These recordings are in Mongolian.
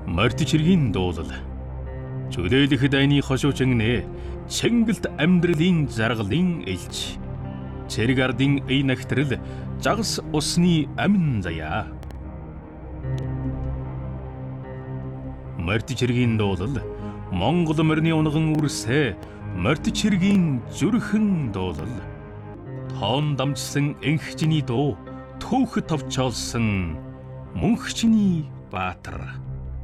Мартичиргийн дуулал. Чөлөөлөх дайны хошуучгнээ Чингэлт амьдралын жаргалын элч. Цэрэг ардын ий нагтрал жагс усны амин заяа. Мартичиргийн дуулал Монгол морины унган үрсэ Мартичиргийн зүрхэн дуулал. Тоон дамжсан энхчний дуу төөхөд товчоолсон мөнхчний баатар.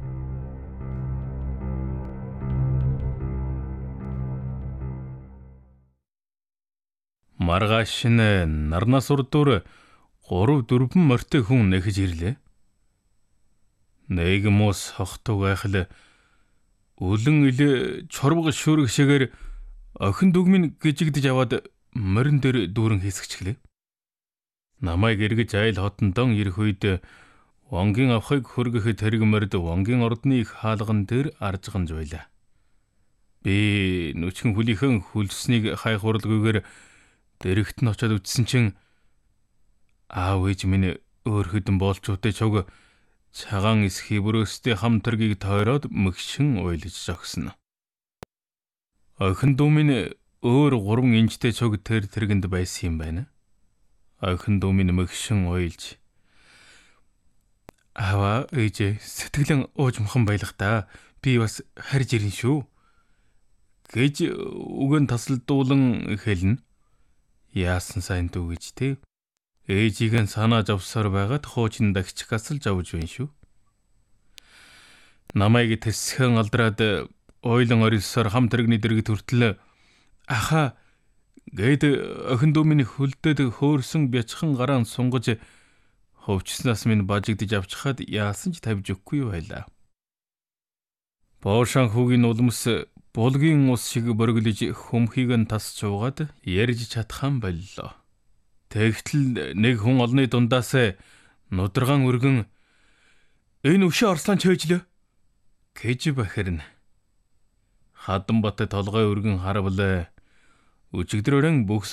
Маргааш нь нарнаас урдуур 3-4 морьтой хүн нэхэж ирлээ. Нэгэн мус хохтог айхал өлөн ил чорбог шүрэг шигээр охин дүгмийн гжигдэж аваад морин дээр дүүрэн хийсгчлээ. Намайг эргэж айл хотондон ирэх үед Вонгийн авахыг хөргөхөд тэрэг морд Вонгийн ордны их хаалган дээр аржганж байлаа. Би нүчгэн хүлийнхэн хүлснийг хайхууралгүйгээр дэрэгт нь очиод үтсэн чин аав ээж минь өөр хөдөн боолчуутай чог цагаан эсхий бүрөөстэй хамтргийг тойроод мөгшин уйлж зогсно. Охин дүү минь өөр 3 инчтэй чог тэрэгэнд байсан юм байна. Охин дүү минь мөгшин уйлж аваа ээж сэтгэлэн уужмхан байлах та би бас харж ирэн шүү гэж үгэн тасалдуулан хэлнэ. Яасан сайн дүү гэж те ээжийг нь санааж авсаар байгаад хуучин дагчих асалж авж байна шүү. Намайг тэсхэн алдраад ойлон орилсоор хамтрагны дэргэд хүртэл аха гэд охин дүү минь хөлдөд хөөрсөн бячхан гараан сунгаж хөвчснаас минь бажигдж авчихад яасан ч тавьж өгөхгүй байлаа. Боошан хүүгийн улмс булгийн ус шиг бөргөлж хөмхийг нь тасч уугаад ярьж чадхан боллоо. Тэгтэл нэг хүн олны дундаас нударгаан өргөн энэ өвшөө орслан чөөжлөө гэж бахирна. Хадан бат толгой өргөн харавлаа. Өчигдрөрөн бүх